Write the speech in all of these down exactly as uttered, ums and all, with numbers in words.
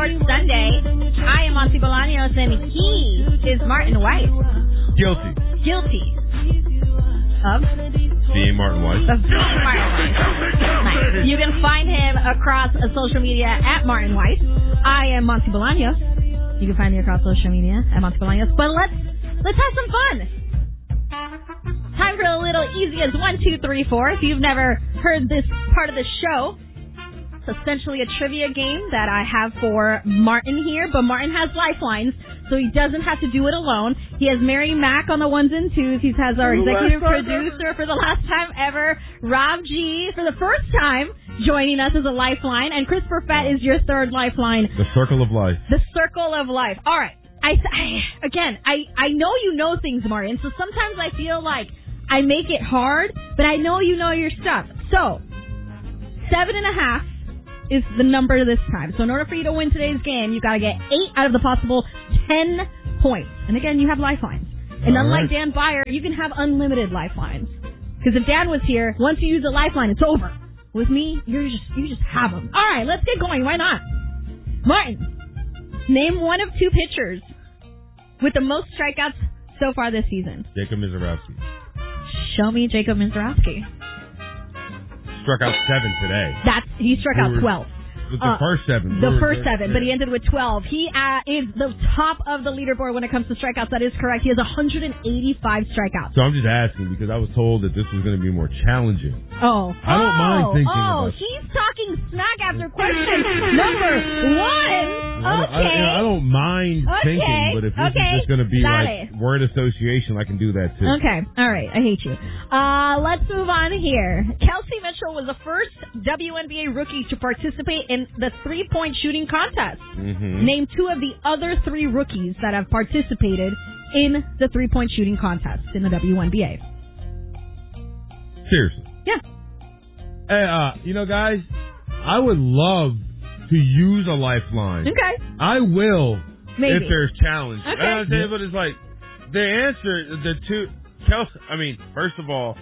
Sports Sunday. I am Monty Bolaños, and he is Martin White. Guilty. Guilty. Of? Being Martin White. Of being Martin White. Nice. You can find him across social media at Martin White. I am Monty Bolaños. You can find me across social media at Monty Bolaños. But let's, let's have some fun. Time for a little easy as one, two, three, four. If you've never heard this part of the show, it's essentially a trivia game that I have for Martin here, but Martin has lifelines, so he doesn't have to do it alone. He has Mary Mack on the ones and twos. He has our executive producer for the last time ever, Rob G, for the first time joining us as a lifeline, and Chris Perfett is your third lifeline. The circle of life. The circle of life. All right. I, I again, I, I know you know things, Martin, so sometimes I feel like I make it hard, but I know you know your stuff. So, seven and a half is the number this time. So in order for you to win today's game, you got to get eight out of the possible ten points. And again, you have lifelines. And All unlike right. Dan Byer, you can have unlimited lifelines. Because if Dan was here, once you use a lifeline, it's over. With me, you just you just have them. All right, let's get going. Why not? Martin, name one of two pitchers with the most strikeouts so far this season. Jacob Mizorowski. Show me Jacob Mizorowski. Struck out seven today. That's he struck out We were- twelve. The Uh, first seven. The We were- first seven, but he ended with twelve. He uh, is the top of the leaderboard when it comes to strikeouts. That is correct. He has one hundred eighty-five strikeouts. So I'm just asking because I was told that this was going to be more challenging. Oh. I don't oh, mind thinking Oh, about- he's talking smack after question number one. I don't, Okay. I, I don't mind Okay. thinking, but if this Okay. is just going to be Got like it. word association, I can do that too. Okay. All right. I hate you. Uh, let's move on here. Kelsey Mitchell was the first W N B A rookie to participate in the three-point shooting contest. Mm-hmm. Name two of the other three rookies that have participated in the three-point shooting contest in the W N B A. Seriously. Yeah. Hey, uh, you know, guys, I would love to use a lifeline. Okay. I will Maybe. if there's challenge. Okay. I understand, but it's like the answer, the two, Kelsey. I mean, first of all,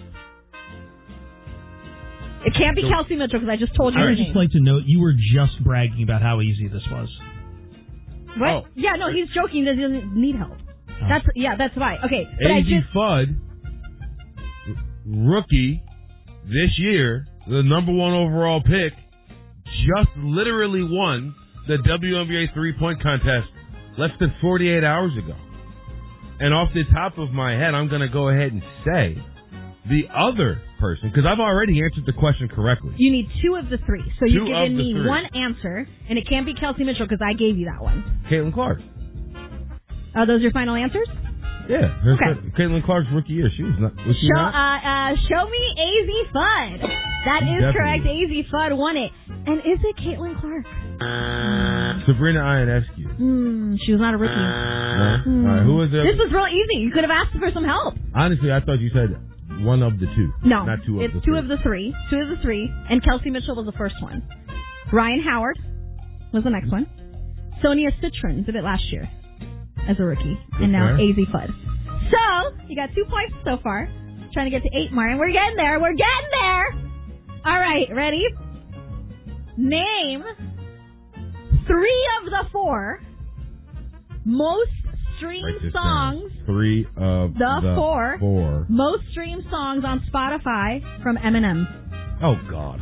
It can't be So- Kelsey Mitchell because I just told you I her would name. just like to note you were just bragging about how easy this was. What? Oh. Yeah, no, he's joking. He doesn't need help. Oh. That's yeah, that's why. Okay, but I A Z just Fudd, r- rookie this year, the number one overall pick, just literally won the W N B A three-point contest less than forty-eight hours ago. And off the top of my head, I'm going to go ahead and say the other person, because I've already answered the question correctly. you need two of the three. So you've Two given of the me three. one answer, and it can't be Kelsey Mitchell because I gave you that one. Caitlin Clark. Are those your final answers? Yeah. Her Okay. Caitlin Clark's rookie year. She was not. Was she Show, not? uh, uh, show me A Z Fudd. That is Definitely. correct. A Z Fudd won it. And is it Caitlin Clark? Sabrina Ionescu. Hmm, she was not a rookie. No? Hmm. All right, who was the This was real easy. You could have asked for some help. Honestly, I thought you said one of the two. No, Not two of it's the two three. of the three. Two of the three. And Kelsey Mitchell was the first one. Ryan Howard was the next one. Sonia Citron did it last year as a rookie. And now Okay. A Z Fudd. So, you got two points so far. Trying to get to eight, Martin. We're getting there. We're getting there. All right, ready? Name three of the four most streamed Write this songs, down. Three of The the, four. four. most streamed songs on Spotify from Eminem. Oh, God.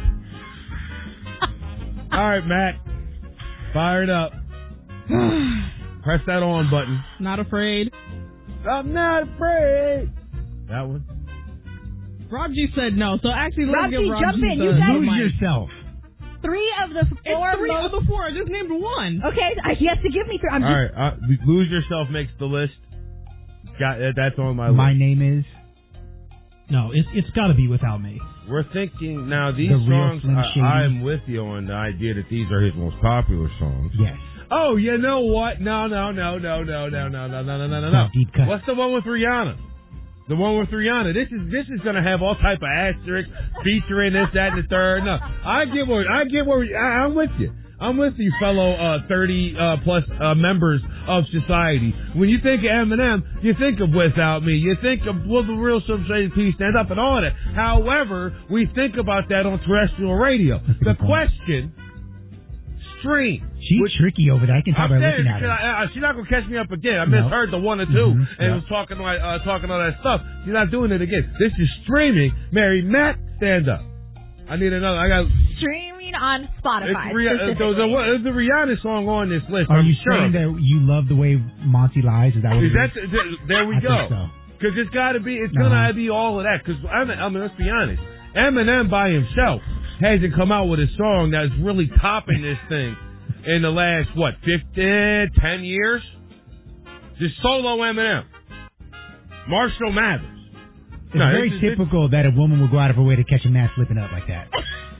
All right, Matt. Fire it up. Press that on button. Not afraid. I'm not afraid. That one? Roger said no, so actually let's Roger, give Roger jump in. the, You guys- the mic. yourself. Three of the four It's three most... of the four. I just named one. Okay, I- he has to give me three. I'm All just... right. Uh, Lose Yourself makes the list. Got uh, That's on my My list. name is. No, it's it's got to be Without Me. We're thinking now these The Real songs. Slim I, Shady. I'm with you on the idea that these are his most popular songs. Yes. Oh, you know what? No, no, no, no, no, no, no, no, no, no, no, no, no. Deep cut. What's the one with Rihanna? The one with Rihanna. This is this is gonna have all type of asterisks featuring this, that, and the third. No, I get where I get where I, I'm with you. I'm with you, fellow uh, thirty uh, plus uh, members of society. When you think of Eminem, you think of Without Me. You think of Will the Real Slim Shady Please Stand Up and all that. However, we think about that on terrestrial radio. The question, stream. She's Which, tricky over there. I can tell I'm by saying, looking at her. I, I, she's not gonna catch me up again. I No. misheard the one or 2 Mhm. and Yeah. was talking like uh, talking all that stuff. She's not doing it again. This is streaming. Mary Matt, stand up. I need another. I got. Streaming on Spotify. It's Rih- uh, specifically. there's, a, there's a Rihanna song on this list. Are I'm you sure. saying that you love the way Monty lies? Is that what Is it that is? th- there we I go. think so. Because it's got to be. It's Uh-huh. gonna be all of that. Because I mean, I mean, let's be honest. Eminem by himself hasn't come out with a song that's really topping this thing in the last what fifteen, ten years. Just solo Eminem. Marshall Mathers. It's No, very this is- typical that a woman will go out of her way to catch a man slipping up like that.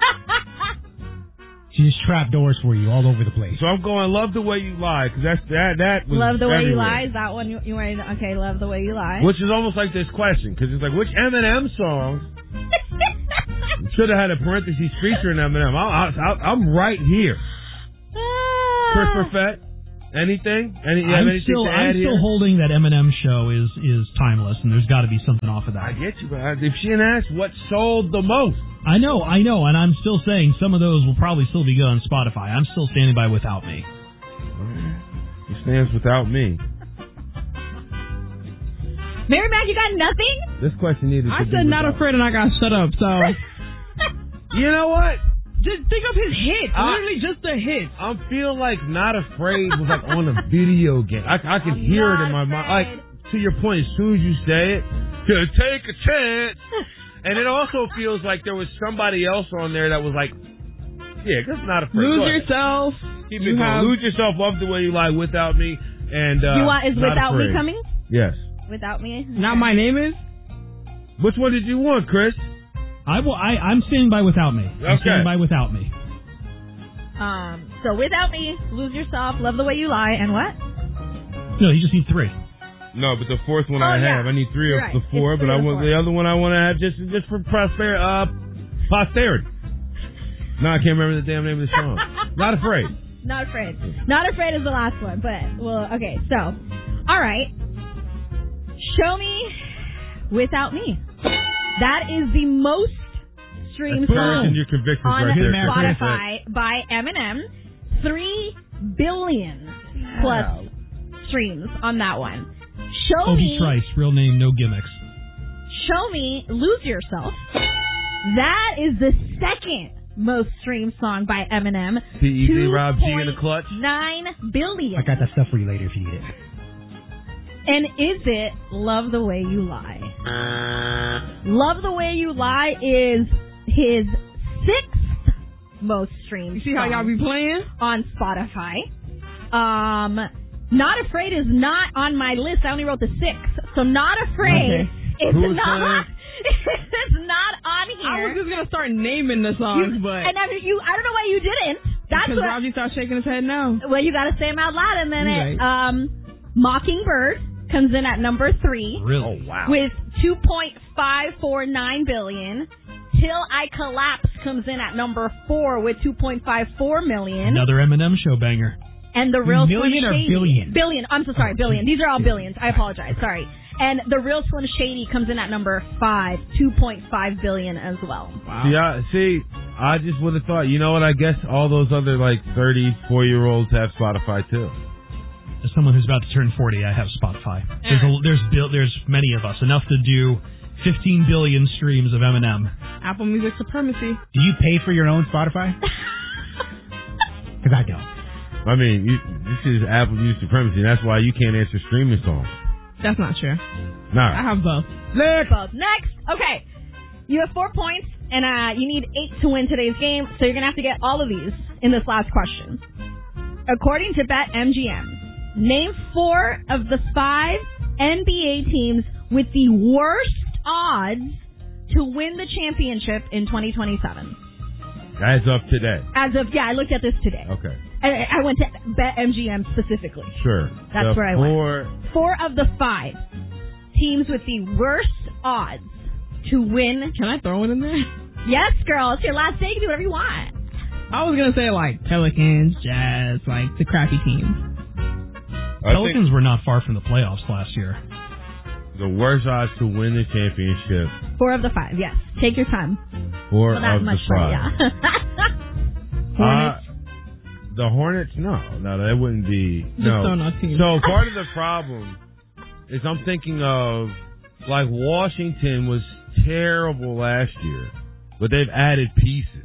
She just trap doors for you all over the place. So I'm going, love the way you lie, because that's that that was Love the way you everywhere. lie. Is that one you, you were okay? Love the way you lie. Which is almost like this question, because it's like, which Eminem song should have had a parentheses featuring Eminem? I, I, I'm right here. Chris Perfett, anything? Any, you have I'm anything still, to I'm add still here? holding that Eminem show is is timeless, and there's got to be something off of that. I get you, but if she didn't ask what sold the most, I know, I know, and I'm still saying some of those will probably still be good on Spotify. I'm still standing by Without Me. he stands without me. Mary Mac, you got nothing? This question needed to I be said not without. afraid and I got shut up, so. You know what? Just think of his hits. I- Literally just the hits. I feel like Not Afraid was like on a video game. I, I can I'm hear it not in my mind. Like, afraid. to your point, as soon as you say it, to take a chance. And it also feels like there was somebody else on there that was like, yeah, because Not Afraid. Lose Go ahead. yourself. Keep You it going. have- Lose yourself, love the way you lie, Without Me, and uh, you want is Not Without Me Afraid. coming? Yes. Without Me? Not My Name Is. Which one did you want, Chris? I will. I, I'm standing by Without Me. I'm Okay. standing by Without Me. Um. So Without Me, Lose Yourself, Love the Way You Lie, and what? No, you just need three. No, but the fourth one Oh, I yeah. have. I need three You're of right. the four, It's but three I of the want four. the other one I want to have just just for prosper uh, posterity. No, I can't remember the damn name of the song. Not Afraid. Not Afraid. Not Afraid is the last one, but well, okay. So, all right. Show me Without Me. That is the most streamed That's song your convictions on right there. Spotify by Eminem. Three billion plus Wow. streams on that one. Show Obi me, Trice, real name, no gimmicks. show me, Lose Yourself. That is the second most streamed song by Eminem. P E D, Rob G in the clutch. Nine billion. I got that stuff for you later if you need it. And is it Love the Way You Lie? Love the Way You Lie is his sixth most streamed You see how y'all song be playing? on Spotify. Um, Not Afraid is not on my list. I only wrote the six. So Not Afraid Okay. is Who's not it's not on here. I was just gonna start naming the songs, You- but and I, you, I don't know why you didn't. That's because what. Roger starts shaking his head now. Well, you got to say them out loud, and then You're it, right. um, Mockingbird comes in at number three Really? Oh, wow. with two point five four nine billion. Till I Collapse comes in at number four with two point five four million. Another Eminem show banger. And the real Million Slim or Shady. billion? Billion. I'm so sorry, billion. These are all billions. I apologize. Sorry. And the real Slim Shady comes in at number five, two point five billion as well. Wow. See, I, see, I just would have thought, you know what, I guess all those other like thirty-four-year-olds have Spotify too. As someone who's about to turn forty, I have Spotify. There's a, there's bil- there's many of us, enough to do fifteen billion streams of Eminem. Apple Music supremacy. Do you pay for your own Spotify? Because I don't. I mean, you, this is Apple Music supremacy. That's why you can't answer streaming songs. That's not true. Nah. I have both. Next. Both. Next. Okay. You have four points, and uh, you need eight to win today's game, so you're going to have to get all of these in this last question. According to BetMGM, name four of the five N B A teams with the worst odds to win the championship in twenty twenty-seven. As of today. As of, yeah, I looked at this today. Okay. I, I went to BetMGM specifically. Sure. That's the where I four, went. Four of the five teams with the worst odds to win. Can I throw it in there? Yes, girl. It's your last day. You can do whatever you want. I was gonna say like Pelicans, Jazz, like the crappy teams. I Pelicans think were not far from the playoffs last year. the worst odds to win the championship. Four of the five. Yes. Take your time. Four Well, not of much the time. five. Yeah. Uh, The Hornets? No, no, that wouldn't be. Just No. on our team. So part of the problem is I'm thinking of like Washington was terrible last year, but they've added pieces.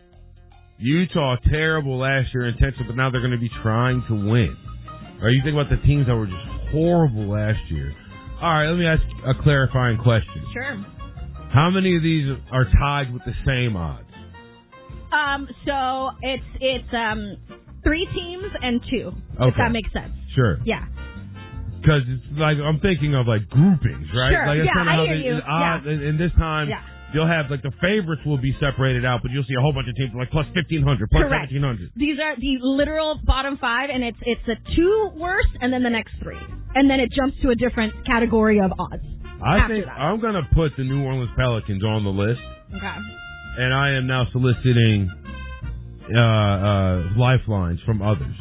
Utah terrible last year intensive, but now they're going to be trying to win. Or you think about the teams that were just horrible last year. All right, let me ask a clarifying question. Sure. How many of these are tied with the same odds? Um, so it's it's um three teams and two. Okay. If that makes sense. Sure. Yeah. Because it's like I'm thinking of like groupings, right? Sure. Like that's Yeah, kind of I how hear they, you. odds, Yeah. and, and this time Yeah. you'll have like the favorites will be separated out, but you'll see a whole bunch of teams like plus fifteen hundred, plus Correct. seventeen hundred. These are the literal bottom five, and it's it's the two worst, and then the next three, and then it jumps to a different category of odds. I after think that. I'm going to put the New Orleans Pelicans on the list, Okay. and I am now soliciting uh, uh, lifelines from others.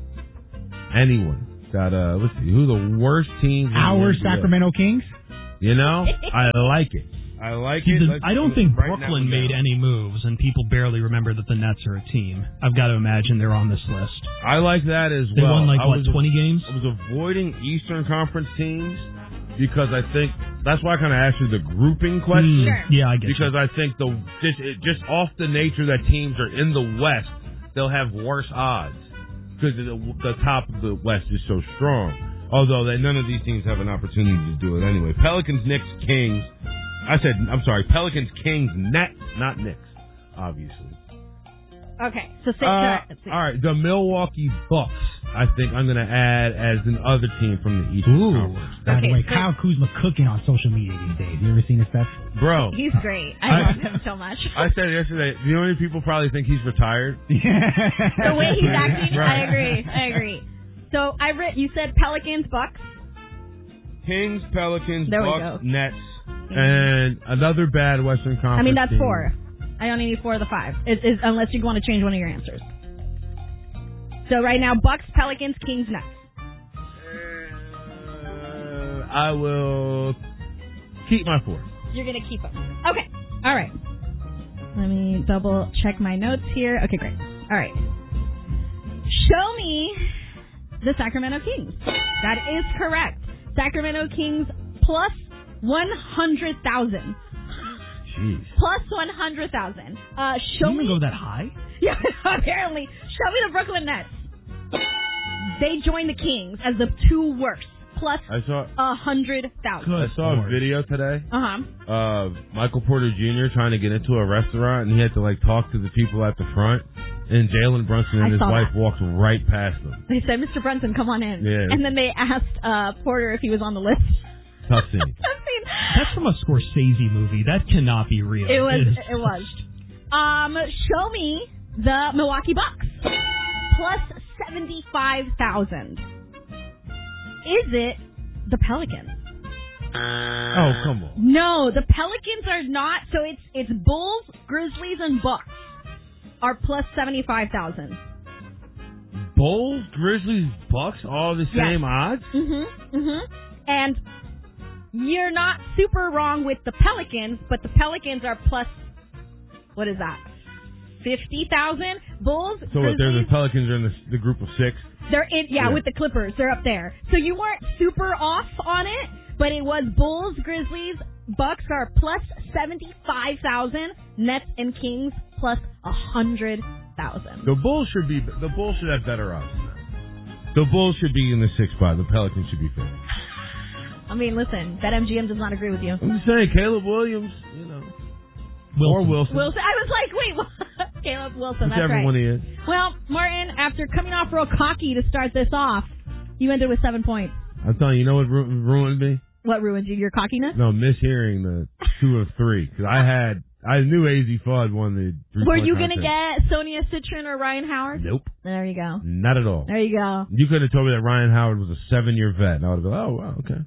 Anyone got uh, let's see who the worst teams. in the Our N B A. Sacramento Kings? You know, I like it. I like See, it. the- Let's I don't put think it right Brooklyn now and made now. any moves, and people barely remember that the Nets are a team. I've got to imagine they're on this list. I like that as They well. won like I what was, twenty games. I was avoiding Eastern Conference teams because I think that's why I kind of asked you the grouping question. Hmm, Sure. Yeah, I get Because I think the just it, just off the nature that teams are in the West, they'll have worse odds because the, the top of the West is so strong. Although they, none of these teams have an opportunity to do it anyway. Pelicans, Knicks, Kings. I said I'm sorry. Pelicans, Kings, Nets, not Knicks, obviously. Okay. So six. Uh, let's see. all right, the Milwaukee Bucks. I think I'm going to add as an other team from the Eastern Ooh. Conference. By Okay, the way, so- Kyle Kuzma cooking on social media these days. You ever seen his stuff? Bro, He's great. I, I- love him so much. I said yesterday, the only people probably think he's retired. the way he's acting, Right. I agree. I agree. So I read. You said Pelicans, Bucks. Kings, Pelicans, There we Bucks, go. Nets, and another bad Western Conference I mean, that's team. four. I only need four of the five, is, is, unless you want to change one of your answers. So right now, Bucks, Pelicans, Kings, Nets. Uh, I will keep my four. You're going to keep them. Okay. All right. Let me double check my notes here. Okay, great. All right. Show me the Sacramento Kings. That is correct. Sacramento Kings plus one hundred thousand. Jeez. Plus one hundred thousand. Uh, show you me. even go that high? Yeah, apparently. Show me the Brooklyn Nets. They joined the Kings as the two worst. Plus I saw a hundred thousand. I saw Lord. a video today Uh huh. of Michael Porter Junior trying to get into a restaurant, and he had to like talk to the people at the front. And Jalen Brunson and I his saw wife that. walked right past them. They said, Mister Brunson, come on in. Yeah. And then they asked uh, Porter if he was on the list. Tough scene. Tough scene. That's from a Scorsese movie. That cannot be real. It was. is- It was. Um, show me the Milwaukee Bucks plus seventy-five thousand. Is it the Pelicans? Oh, come on. No, the Pelicans are not. So it's it's Bulls, Grizzlies, and Bucks are plus seventy-five thousand. Bulls, Grizzlies, Bucks, all the Yes. same odds? Mm-hmm. Mm-hmm. And you're not super wrong with the Pelicans, but the Pelicans are plus. What is that? Fifty thousand. Bulls. So what, they're the Grizzlies, Pelicans are in the, the group of six? They're in, yeah, Yeah. with the Clippers. They're up there. So you weren't super off on it, but it was Bulls, Grizzlies, Bucks are plus seventy-five thousand. Nets and Kings plus a hundred thousand. The Bulls should be. The Bulls should have better odds than that. The Bulls should be in the sixth spot. The Pelicans should be fifth. I mean, listen, BetMGM does not agree with you. I'm just saying, Caleb Williams, you know, or Wilson, Wilson. I was like, wait, what? Caleb Wilson. That's whichever right. one he is. Well, Martin, after coming off real cocky to start this off, you ended with seven points. I'm telling you, you know what ru- ruined me? What ruined you? Your cockiness? No, mishearing the two of three because I had. I knew A Z Fudd won the. Were three-point you going to contest. get Sonia Citron or Ryan Howard? Nope, There you go. not at all. There you go. You could have told me that Ryan Howard was a seven-year vet, and I would have been, oh wow, okay.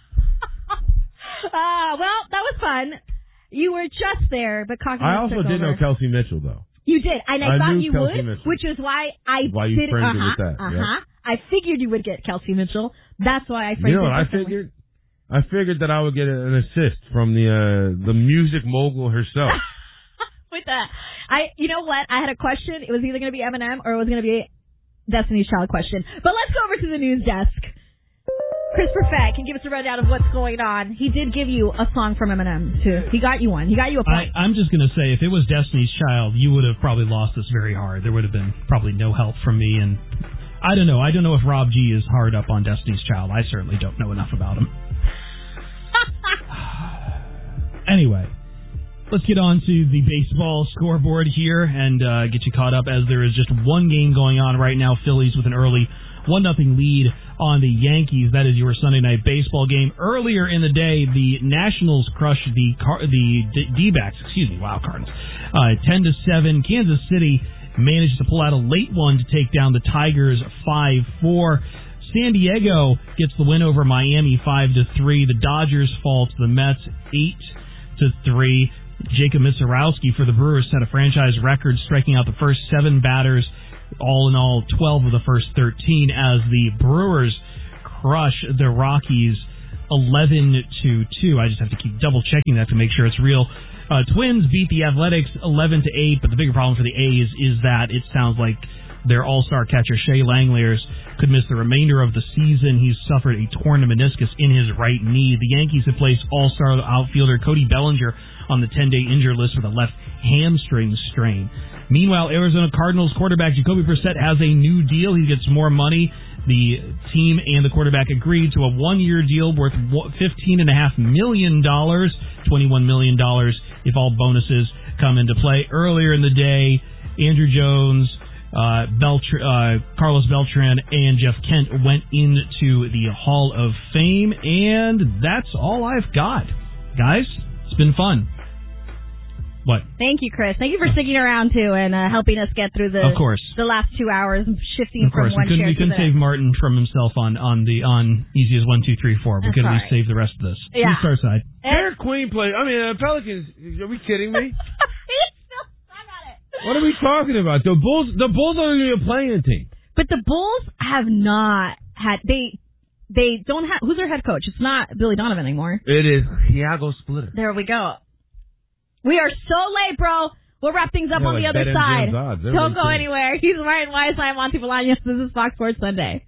uh, well, that was fun. You were just there, but cockiness I also took did over. know Kelsey Mitchell though. You did, and I, I thought knew you Kelsey would, Mitchell. which is why I Why you did. framed it uh-huh, with that, Uh yep. huh. I figured you would get Kelsey Mitchell. That's why I framed You know it what I differently. figured? I figured that I would get an assist from the uh, the music mogul herself. With that, I, you know what? I had a question. It was either going to be Eminem or it was going to be Destiny's Child question. But let's go over to the news desk. Chris Perfett can give us a rundown of what's going on. He did give you a song from Eminem, too. He got you one. He got you a point. I, I'm just going to say, if it was Destiny's Child, you would have probably lost this very hard. There would have been probably no help from me. And I don't know. I don't know if Rob G is hard up on Destiny's Child. I certainly don't know enough about him. Anyway, let's get on to the baseball scoreboard here and uh, get you caught up, as there is just one game going on right now. Phillies with an early one nothing lead on the Yankees. That is your Sunday night baseball game. Earlier in the day, the Nationals crushed the Car- the D- D-backs, excuse me, wow, Cardinals, uh, ten to seven. Kansas City managed to pull out a late one to take down the Tigers five four. San Diego gets the win over Miami five to three. The Dodgers fall to the Mets eight to three. Jacob Misarowski for the Brewers set a franchise record, striking out the first seven batters. All in all, twelve of the first thirteen, as the Brewers crush the Rockies eleven to two. I just have to keep double checking that to make sure it's real. Uh, Twins beat the Athletics eleven to eight, but the bigger problem for the A's is that it sounds like their all-star catcher Shea Langeliers could miss the remainder of the season. He's suffered a torn meniscus in his right knee. The Yankees have placed all-star outfielder Cody Bellinger on the ten-day injured list with a left hamstring strain. Meanwhile, Arizona Cardinals quarterback Jacoby Brissett has a new deal. He gets more money. The team and the quarterback agreed to a one-year deal worth fifteen point five million dollars, twenty-one million dollars if all bonuses come into play. Earlier in the day, Andrew Jones, uh, Beltr- uh, Carlos Beltran, and Jeff Kent went into the Hall of Fame, and that's all I've got. Guys, it's been fun. What? Thank you, Chris. Thank you for sticking around, too, and uh, helping us get through the of course. the last two hours, shifting of course. from one we couldn't, chair we couldn't to the save Martin from himself on, on the on easy as one, two, three, four. We That's could at least right. save the rest of this. Yeah. Who's our side? Dairy Queen play. I mean, uh, Pelicans. Are we kidding me? What are we talking about? The Bulls. The Bulls are going to be a playing team. But the Bulls have not had they they don't have who's their head coach? It's not Billy Donovan anymore. It is Thiago Splitter. There we go. We are so late, bro. We'll wrap things up Yeah, on the like other BetMGM's side. odds. Don't go Everybody's anywhere. He's Martin Weiss. I'm Monty Bolaños. This is Fox Sports Sunday.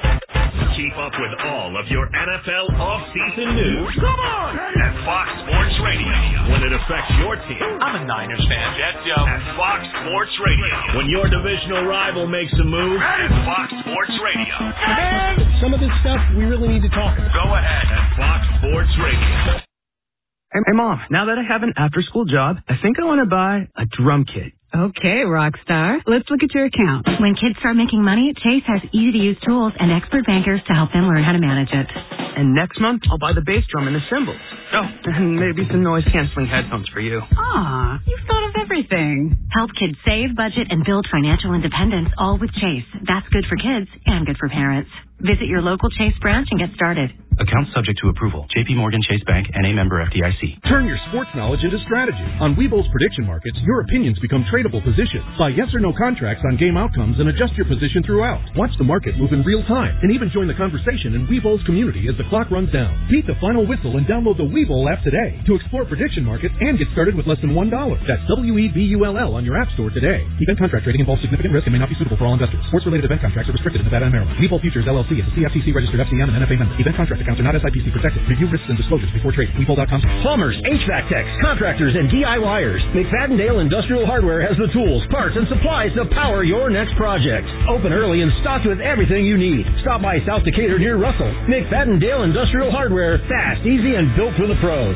Keep up with all of your N F L off-season news. Come on! At Fox Sports Radio. When it affects your team. I'm a Niners fan. Get Joe. At Fox Sports Radio. When your divisional rival makes a move. At Fox Sports Radio. Some of this stuff we really need to talk about. Go ahead at Fox Sports Radio. Hey, hey, Mom, now that I have an after-school job, I think I want to buy a drum kit. Okay, Rockstar. Let's look at your account. When kids start making money, Chase has easy-to-use tools and expert bankers to help them learn how to manage it. And next month, I'll buy the bass drum and the cymbals. Oh, and maybe some noise-canceling headphones for you. Aw, you've thought of everything. Help kids save, budget, and build financial independence, all with Chase. That's good for kids and good for parents. Visit your local Chase branch and get started. Account subject to approval. J P Morgan Chase Bank and a member F D I C. Turn your sports knowledge into strategy. On Webull's prediction markets, your opinions become tradable positions. Buy yes or no contracts on game outcomes and adjust your position throughout. Watch the market move in real time and even join the conversation in Webull's community as the clock runs down. Beat the final whistle and download the Webull app today to explore prediction markets and get started with less than one dollar. That's W E B U L L on your app store today. Event contract trading involves significant risk and may not be suitable for all investors. Sports-related event contracts are restricted in Nevada and Maryland. Webull Futures, L L C is a C F T C registered F C M and N F A member. Event contract accounts are not S I P C protected. Review risks and disclosures before trading. Webull dot com. Plumbers, H V A C techs, contractors, and D I Y ers. McFadden-Dale Industrial Hardware has the tools, parts, and supplies to power your next project. Open early and stocked with everything you need. Stop by South Decatur near Russell. McFadden-Dale Industrial Hardware. Fast, easy, and built for the pros.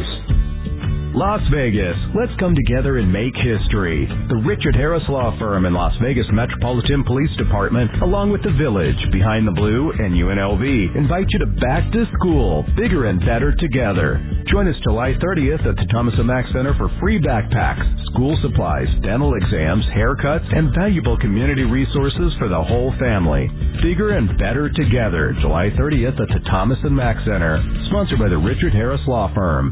Las Vegas, let's come together and make history. The Richard Harris Law Firm and Las Vegas Metropolitan Police Department, along with the Village, Behind the Blue, and U N L V, invite you to Back to School, bigger and better together. Join us July thirtieth at the Thomas and Mack Center for free backpacks, school supplies, dental exams, haircuts, and valuable community resources for the whole family. Bigger and better together, July thirtieth at the Thomas and Mack Center. Sponsored by the Richard Harris Law Firm.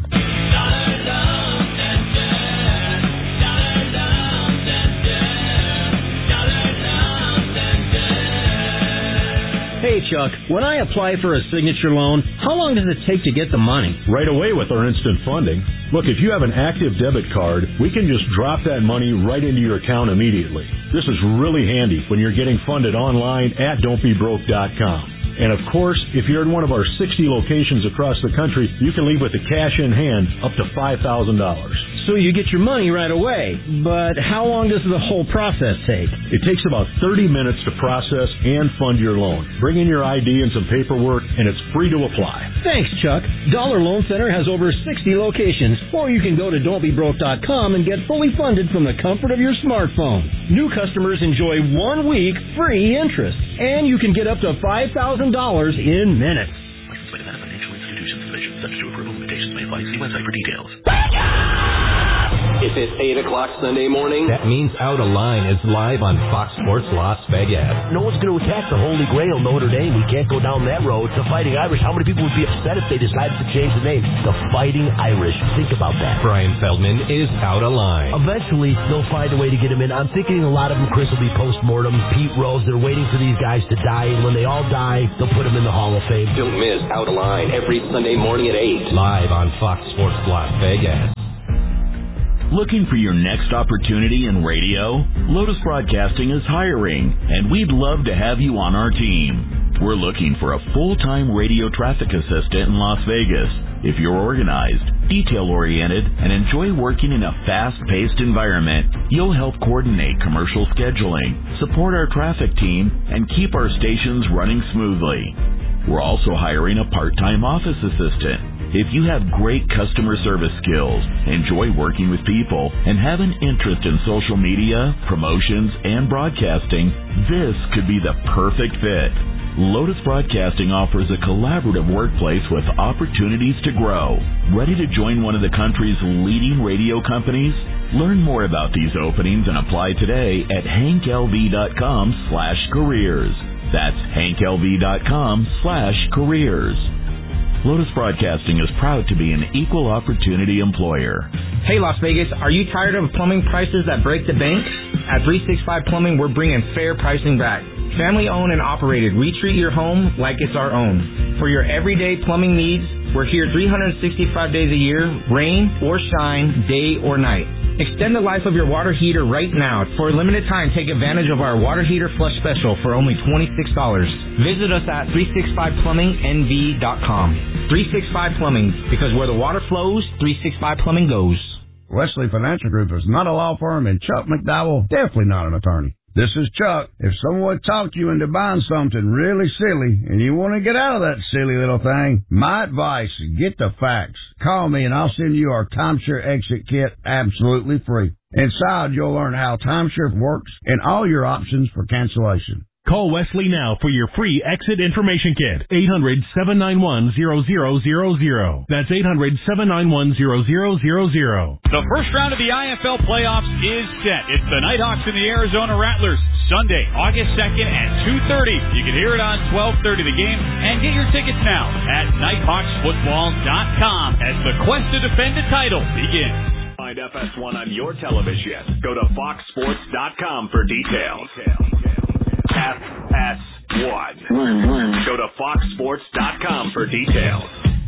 Hey, Chuck, when I apply for a signature loan, how long does it take to get the money? Right away with our instant funding. Look, if you have an active debit card, we can just drop that money right into your account immediately. This is really handy when you're getting funded online at don't be broke dot com. And of course, if you're in one of our sixty locations across the country, you can leave with the cash in hand up to five thousand dollars. So you get your money right away. But how long does the whole process take? It takes about thirty minutes to process and fund your loan. Bring in your I D and some paperwork, and it's free to apply. Thanks, Chuck. Dollar Loan Center has over sixty locations, or you can go to don't be broke dot com and get fully funded from the comfort of your smartphone. New customers enjoy one week free interest, and you can get up to five thousand dollars in minutes. Licensed by Nevada Financial Institutions Division. Subject to approval. Limitations may apply. See website for details. If it's eight o'clock Sunday morning, that means Out of Line is live on Fox Sports Las Vegas. No one's going to attack the Holy Grail, Notre Dame. We can't go down that road. The Fighting Irish. How many people would be upset if they decided to change the name? The Fighting Irish. Think about that. Brian Feldman is Out of Line. Eventually, they'll find a way to get him in. I'm thinking a lot of them, Chris, will be post-mortem. Pete Rose, they're waiting for these guys to die, and when they all die, they'll put them in the Hall of Fame. Don't miss Out of Line every Sunday morning at eight. Live on Fox Sports Las Vegas. Looking for your next opportunity in radio? Lotus Broadcasting is hiring, and we'd love to have you on our team. We're looking for a full-time radio traffic assistant in Las Vegas. If you're organized, detail-oriented, and enjoy working in a fast-paced environment, you'll help coordinate commercial scheduling, support our traffic team, and keep our stations running smoothly. We're also hiring a part-time office assistant. If you have great customer service skills, enjoy working with people, and have an interest in social media, promotions, and broadcasting, this could be the perfect fit. Lotus Broadcasting offers a collaborative workplace with opportunities to grow. Ready to join one of the country's leading radio companies? Learn more about these openings and apply today at hank l v dot com slash careers. That's hank l v dot com slash careers. Lotus Broadcasting is proud to be an equal opportunity employer. Hey, Las Vegas, are you tired of plumbing prices that break the bank? At three sixty-five Plumbing, we're bringing fair pricing back. Family owned and operated, we treat your home like it's our own. For your everyday plumbing needs, we're here three hundred sixty-five days a year, rain or shine, day or night. Extend the life of your water heater right now. For a limited time, take advantage of our water heater flush special for only twenty-six dollars. Visit us at three sixty-five plumbing n v dot com. three sixty-five Plumbing, because where the water flows, three sixty-five Plumbing goes. Wesley Financial Group is not a law firm, and Chuck McDowell definitely not an attorney. This is Chuck. If someone talked you into buying something really silly and you want to get out of that silly little thing, my advice, get the facts. Call me and I'll send you our timeshare exit kit absolutely free. Inside, you'll learn how timeshare works and all your options for cancellation. Call Wesley now for your free exit information kit. eight hundred, seven nine one, zero zero zero zero. That's eight hundred, seven nine one, zero zero zero zero. The first round of the I F L playoffs is set. It's the Nighthawks and the Arizona Rattlers. Sunday, August second at two thirty. You can hear it on twelve thirty The Game, and get your tickets now at nighthawks football dot com as the quest to defend the title begins. Find F S one on your television. Go to fox sports dot com for details. F S one. Go to fox sports dot com for details.